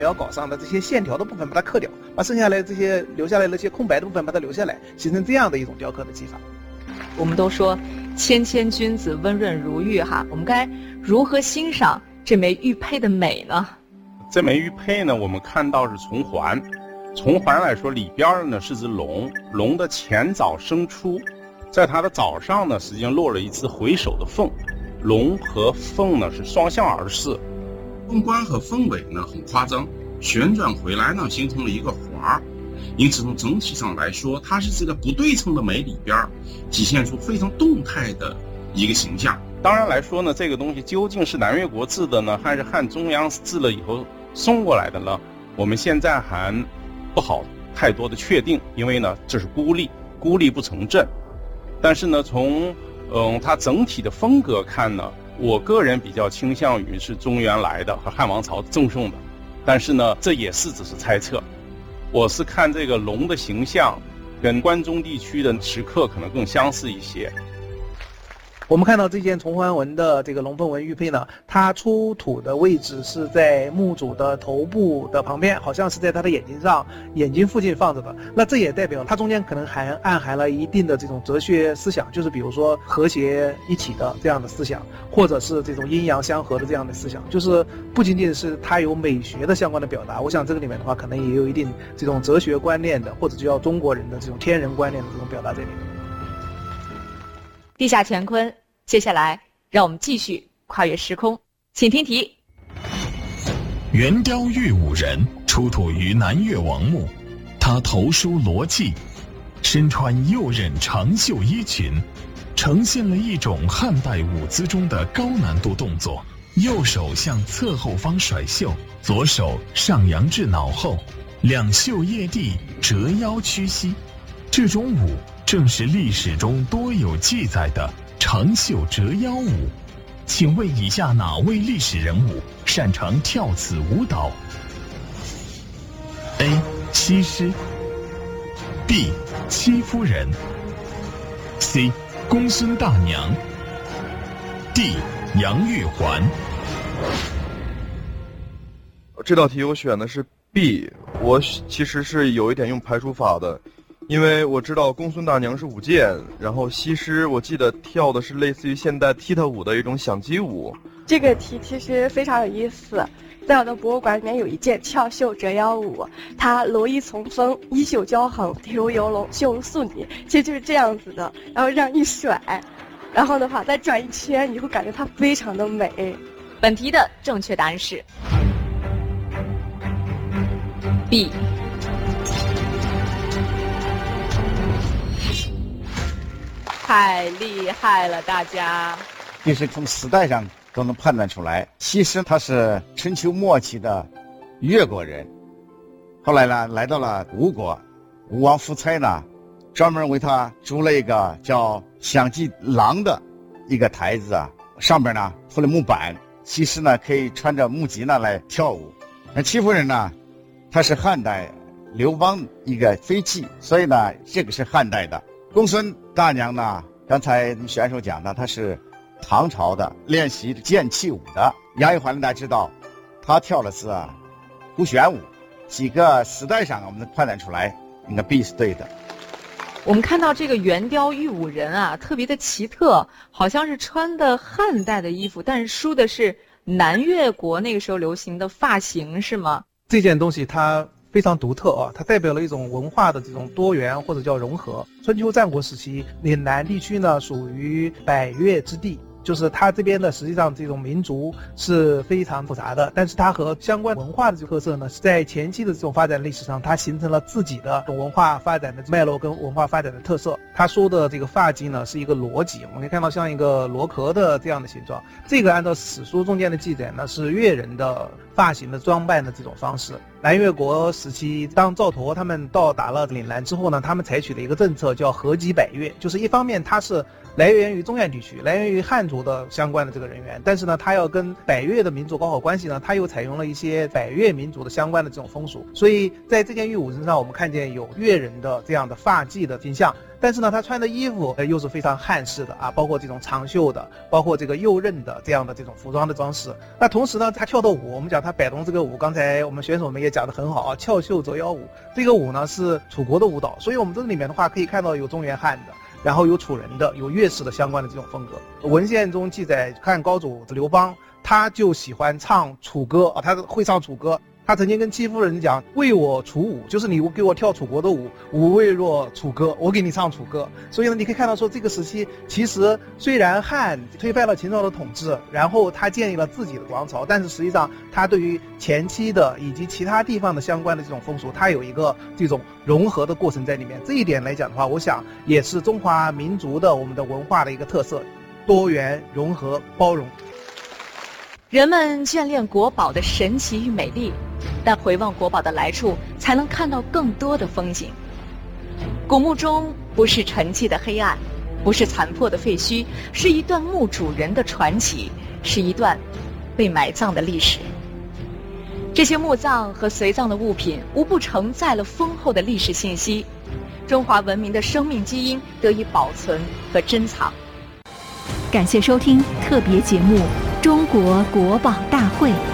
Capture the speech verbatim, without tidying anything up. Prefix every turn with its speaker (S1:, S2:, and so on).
S1: 要稿上的这些线条的部分把它刻掉，把剩下来这些留下来的这些空白的部分把它留下来，形成这样的一种雕刻的技法。
S2: 我们都说谦谦君子，温润如玉哈，我们该如何欣赏这枚玉佩的美呢？
S3: 这枚玉佩呢，我们看到是从环，从环来说，里边呢是只龙，龙的前爪生出，在它的爪上呢，实际上落了一只回首的凤，龙和凤呢是双向而视，凤冠和凤尾呢很夸张，旋转回来呢形成了一个环，因此从整体上来说，它是这个不对称的美里边体现出非常动态的一个形象。当然来说呢，这个东西究竟是南越国制的呢，还是汉中央制了以后送过来的呢？我们现在还不好太多的确定，因为呢这是孤立，孤立不成阵。但是呢，从嗯它整体的风格看呢，我个人比较倾向于是中原来的和汉王朝赠送的，但是呢，这也是只是猜测。我是看这个龙的形象，跟关中地区的石刻可能更相似一些。
S1: 我们看到这件重环纹的这个龙凤纹玉佩呢，它出土的位置是在墓主的头部的旁边，好像是在他的眼睛上、眼睛附近放着的。那这也代表它中间可能还暗含了一定的这种哲学思想，就是比如说和谐一体的这样的思想，或者是这种阴阳相合的这样的思想，就是不仅仅是它有美学的相关的表达，我想这个里面的话，可能也有一定这种哲学观念的，或者就叫中国人的这种天人观念的这种表达在里面。
S2: 地下乾坤，接下来让我们继续跨越时空，请听题。
S4: 圆雕玉武人出土于南越王墓，他头梳罗髻，身穿右衽长袖衣裙，呈现了一种汉代舞姿中的高难度动作，右手向侧后方甩袖，左手上扬至脑后，两袖曳地，折腰屈膝。这种舞正是历史中多有记载的长袖折腰舞。请问以下哪位历史人物擅长跳此舞蹈？ A. 西施 B. 戚夫人 C. 公孙大娘 D. 杨玉环。
S5: 这道题我选的是 B， 我其实是有一点用排除法的，因为我知道公孙大娘是舞剑，然后西施我记得跳的是类似于现代踢踏舞的一种响击舞。
S6: 这个题其实非常有意思，在我的博物馆里面有一件跳袖折腰舞，它罗衣从风，衣袖交横，体如游龙，袖如素女，其实就是这样子的，然后这样一甩，然后的话再转一圈，你会感觉它非常的美。
S2: 本题的正确答案是 B。太厉害了，大家！
S7: 就是从时代上都能判断出来，西施她是春秋末期的越国人，后来呢来到了吴国，吴王夫差呢专门为他筑了一个叫响击廊的一个台子啊，上边呢铺了木板，西施呢可以穿着木屐呢来跳舞。那戚夫人呢，她是汉代刘邦一个妃妓，所以呢这个是汉代的。公孙大娘呢，刚才选手讲的，她是唐朝的练习剑气舞的。杨玉环大家知道，她跳的是胡旋舞。几个时代上我们能判断出来，应该 B 是对的。
S2: 我们看到这个圆雕玉舞人啊，特别的奇特，好像是穿的汉代的衣服，但是梳的是南越国那个时候流行的发型，是吗？
S1: 这件东西它非常独特啊，它代表了一种文化的这种多元或者叫融合。春秋战国时期，岭南地区呢属于百越之地，就是它这边的实际上这种民族是非常复杂的，但是它和相关文化的这个特色呢，是在前期的这种发展历史上，它形成了自己的文化发展的脉络跟文化发展的特色。他说的这个发髻呢是一个螺髻，我们可以看到像一个螺壳的这样的形状，这个按照史书中间的记载呢是越人的发型的装扮的这种方式。南越国时期，当赵佗他们到达了岭南之后呢，他们采取了一个政策叫合集百越，就是一方面它是来源于中原地区，来源于汉族的相关的这个人员，但是呢，他要跟百越的民族搞好关系呢，他又采用了一些百越民族的相关的这种风俗，所以在这件玉舞身上，我们看见有越人的这样的发髻的形象。 但是呢，他穿的衣服呃又是非常汉式的啊，包括这种长袖的，包括这个右衽的这样的这种服装的装饰。那同时呢，他跳的舞，我们讲他摆动这个舞，刚才我们选手们也讲得很好啊，翘袖折腰舞。这个舞呢是楚国的舞蹈，所以我们这里面的话可以看到有中原汉的，然后有楚人的，有乐氏的相关的这种风格。文献中记载，汉高祖刘邦他就喜欢唱楚歌啊，他会唱楚歌。他曾经跟戚夫人讲，为我楚舞，就是你给我跳楚国的舞，舞未若楚歌，我给你唱楚歌。所以呢，你可以看到说，这个时期其实虽然汉推翻了秦朝的统治，然后他建立了自己的王朝，但是实际上他对于前期的以及其他地方的相关的这种风俗，他有一个这种融合的过程在里面。这一点来讲的话，我想也是中华民族的我们的文化的一个特色，多元、融合、包容。
S2: 人们眷恋国宝的神奇与美丽，但回望国宝的来处，才能看到更多的风景。古墓中不是沉寂的黑暗，不是残破的废墟，是一段墓主人的传奇，是一段被埋葬的历史。这些墓葬和随葬的物品无不承载了丰厚的历史信息，中华文明的生命基因得以保存和珍藏。
S8: 感谢收听特别节目《中国国宝大会》。